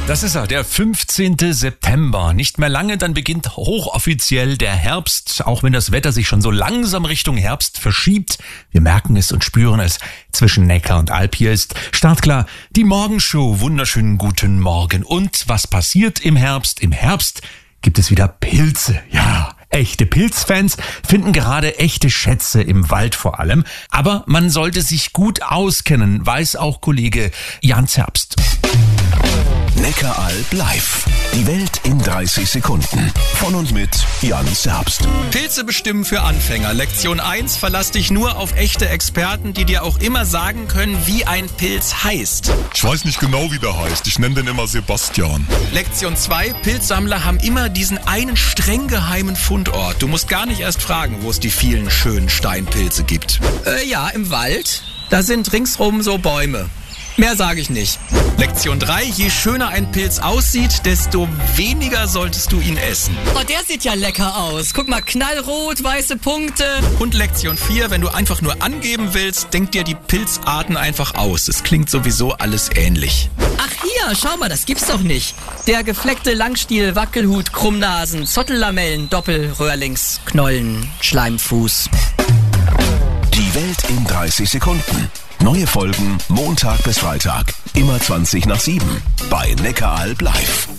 Das ist er, der 15. September. Nicht mehr lange, dann beginnt hochoffiziell der Herbst, auch wenn das Wetter sich schon so langsam Richtung Herbst verschiebt. Wir merken es und spüren es. Zwischen Neckar und Alp hier ist startklar die Morgenshow. Wunderschönen guten Morgen. Und was passiert im Herbst? Im Herbst gibt es wieder Pilze. Ja, echte Pilzfans finden gerade echte Schätze im Wald vor allem. Aber man sollte sich gut auskennen, weiß auch Kollege Jan Zerbst. Neckaralb live. Die Welt in 30 Sekunden. Von und mit Jan Zerbst. Pilze bestimmen für Anfänger. Lektion 1, verlass dich nur auf echte Experten, die dir auch immer sagen können, wie ein Pilz heißt. Ich weiß nicht genau, wie der heißt. Ich nenne den immer Sebastian. Lektion 2, Pilzsammler haben immer diesen einen streng geheimen Fundort. Du musst gar nicht erst fragen, wo es die vielen schönen Steinpilze gibt. Ja, im Wald. Da sind ringsrum so Bäume. Mehr sage ich nicht. Lektion 3, je schöner ein Pilz aussieht, desto weniger solltest du ihn essen. Oh, der sieht ja lecker aus. Guck mal, knallrot, weiße Punkte. Und Lektion 4, wenn du einfach nur angeben willst, denk dir die Pilzarten einfach aus. Es klingt sowieso alles ähnlich. Ach hier, schau mal, das gibt's doch nicht. Der gefleckte Langstiel, Wackelhut, Krummnasen, Zottellamellen, Doppelröhrlings, Knollen, Schleimfuß. Die Welt in 30 Sekunden. Neue Folgen Montag bis Freitag. Immer 20 nach 7. Bei Neckaralb live.